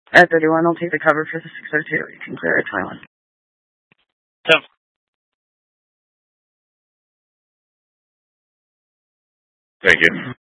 At 31, I'll take the cover for the 602. You can clear at 21. Thank you.